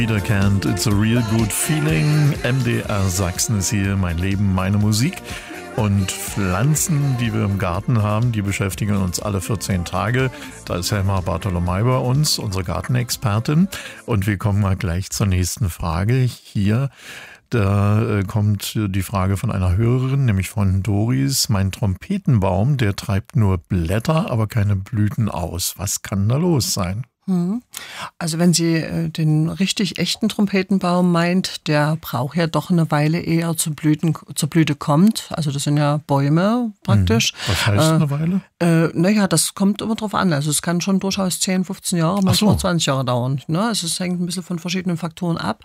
Wieder kennt, it's a real good feeling. MDR Sachsen ist hier, mein Leben, meine Musik. Und Pflanzen, die wir im Garten haben, die beschäftigen uns alle 14 Tage. Da ist Helma Bartholomei bei uns, unsere Gartenexpertin. Und wir kommen mal gleich zur nächsten Frage. Hier, da kommt die Frage von einer Hörerin, nämlich von Doris. Mein Trompetenbaum, der treibt nur Blätter, aber keine Blüten aus. Was kann da los sein? Also wenn sie den richtig echten Trompetenbaum meint, der braucht ja doch eine Weile, ehe er zur Blüte kommt. Also das sind ja Bäume praktisch. Was heißt eine Weile? Naja, das kommt immer drauf an. Also es kann schon durchaus 10, 15 Jahre, manchmal 20 Jahre dauern. Ne? Also es hängt ein bisschen von verschiedenen Faktoren ab.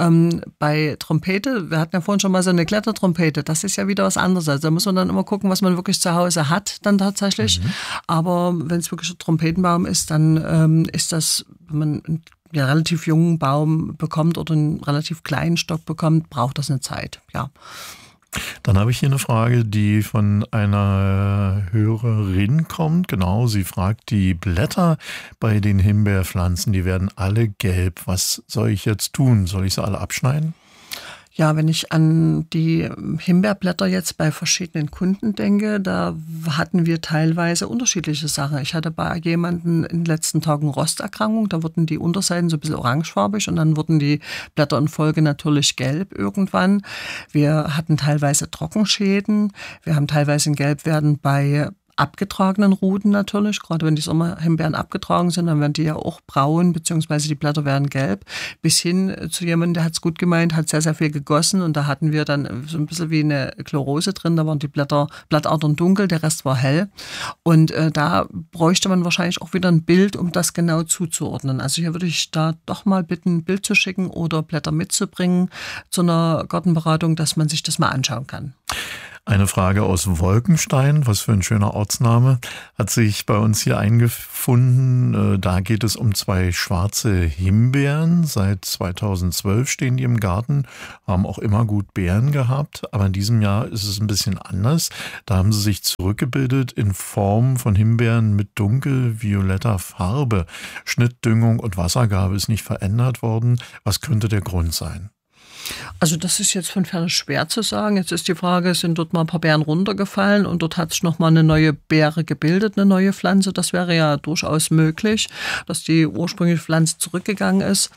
Bei Trompete, wir hatten ja vorhin schon mal so eine Klettertrompete, das ist ja wieder was anderes. Also da muss man dann immer gucken, was man wirklich zu Hause hat dann tatsächlich. Aber wenn es wirklich ein Trompetenbaum ist, dann ist das, wenn man einen relativ jungen Baum bekommt oder einen relativ kleinen Stock bekommt, braucht das eine Zeit, ja. Dann habe ich hier eine Frage, die von einer Hörerin kommt. Genau, sie fragt, die Blätter bei den Himbeerpflanzen, die werden alle gelb. Was soll ich jetzt tun? Soll ich sie alle abschneiden? Ja, wenn ich an die Himbeerblätter jetzt bei verschiedenen Kunden denke, da hatten wir teilweise unterschiedliche Sachen. Ich hatte bei jemandem in den letzten Tagen Rosterkrankung, da wurden die Unterseiten so ein bisschen orangefarbig und dann wurden die Blätter in Folge natürlich gelb irgendwann. Wir hatten teilweise Trockenschäden, wir haben teilweise ein Gelbwerden bei abgetragenen Ruten natürlich, gerade wenn die Sommerhimbeeren abgetragen sind, dann werden die ja auch braun, beziehungsweise die Blätter werden gelb, bis hin zu jemandem, der hat es gut gemeint, hat sehr, sehr viel gegossen und da hatten wir dann so ein bisschen wie eine Chlorose drin, da waren die Blattadern dunkel, der Rest war hell und da bräuchte man wahrscheinlich auch wieder ein Bild, um das genau zuzuordnen. Also hier würde ich da doch mal bitten, ein Bild zu schicken oder Blätter mitzubringen zu einer Gartenberatung, dass man sich das mal anschauen kann. Eine Frage aus Wolkenstein, was für ein schöner Ortsname, hat sich bei uns hier eingefunden. Da geht es um 2 schwarze Himbeeren. Seit 2012 stehen die im Garten, haben auch immer gut Beeren gehabt. Aber in diesem Jahr ist es ein bisschen anders. Da haben sie sich zurückgebildet in Form von Himbeeren mit dunkel-violetter Farbe. Schnittdüngung und Wassergabe ist nicht verändert worden. Was könnte der Grund sein? Also das ist jetzt von Ferne schwer zu sagen. Jetzt ist die Frage, sind dort mal ein paar Beeren runtergefallen und dort hat sich nochmal eine neue Beere gebildet, eine neue Pflanze. Das wäre ja durchaus möglich, dass die ursprüngliche Pflanze zurückgegangen ist.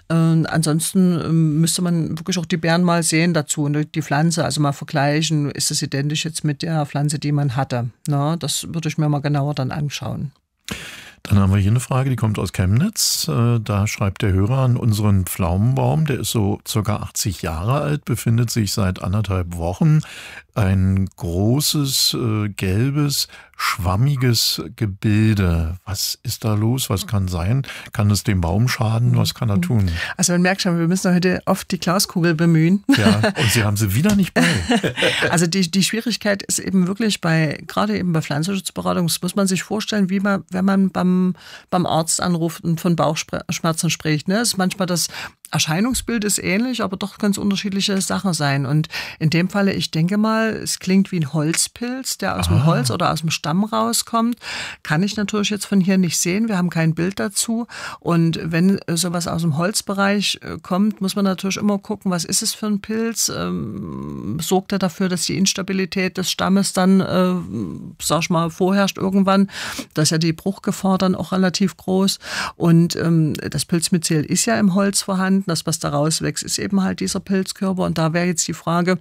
Ansonsten müsste man wirklich auch die Beeren mal sehen dazu und die Pflanze, also mal vergleichen, ist es identisch jetzt mit der Pflanze, die man hatte. Na, das würde ich mir mal genauer dann anschauen. Dann haben wir hier eine Frage, die kommt aus Chemnitz. Da schreibt der Hörer an unseren Pflaumenbaum, der ist so circa 80 Jahre alt, befindet sich seit 1,5 Wochen. Ein großes, gelbes, schwammiges Gebilde. Was ist da los? Was kann sein? Kann es dem Baum schaden? Was kann er tun? Also man merkt schon, wir müssen heute oft die Glaskugel bemühen. Ja, und Sie haben sie wieder nicht bei. Also die Schwierigkeit ist eben wirklich gerade eben bei Pflanzenschutzberatung, das muss man sich vorstellen, wie wenn man beim Arzt anruft und von Bauchschmerzen spricht. Ne? Das ist manchmal das Erscheinungsbild ist ähnlich, aber doch ganz unterschiedliche Sachen sein. Und in dem Falle, ich denke mal, es klingt wie ein Holzpilz, der aus dem Holz oder aus dem Stamm rauskommt. Kann ich natürlich jetzt von hier nicht sehen. Wir haben kein Bild dazu. Und wenn sowas aus dem Holzbereich kommt, muss man natürlich immer gucken, was ist es für ein Pilz? Sorgt er dafür, dass die Instabilität des Stammes dann, sag ich mal, vorherrscht irgendwann? Da ist ja die Bruchgefahr dann auch relativ groß. Und das Pilzmyzel ist ja im Holz vorhanden. Das, was da rauswächst, ist eben halt dieser Pilzkörper. Und da wäre jetzt die Frage,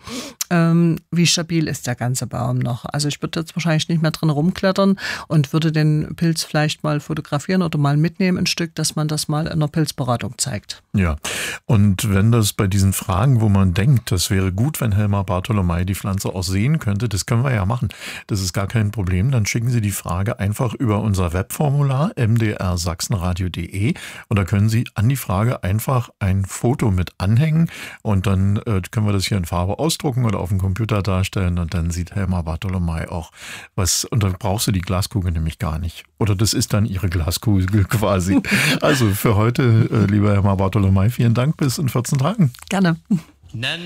wie stabil ist der ganze Baum noch? Also ich würde jetzt wahrscheinlich nicht mehr drin rumklettern und würde den Pilz vielleicht mal fotografieren oder mal mitnehmen ein Stück, dass man das mal in einer Pilzberatung zeigt. Ja, und wenn das bei diesen Fragen, wo man denkt, das wäre gut, wenn Helma Bartholomei die Pflanze auch sehen könnte, das können wir ja machen. Das ist gar kein Problem. Dann schicken Sie die Frage einfach über unser Webformular mdrsachsenradio.de und da können Sie an die Frage einfach ein Foto mit anhängen und dann können wir das hier in Farbe ausdrucken oder auf dem Computer darstellen und dann sieht Helma Bartholomei auch was. Und dann brauchst du die Glaskugel nämlich gar nicht. Oder das ist dann ihre Glaskugel quasi. Also für heute, lieber Helma Bartholomei, vielen Dank, bis in 14 Tagen. Gerne.